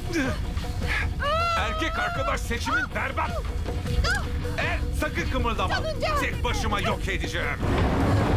Erkek arkadaş seçimin berbat. Sakın kımıldama. Tek başıma yok edeceğim.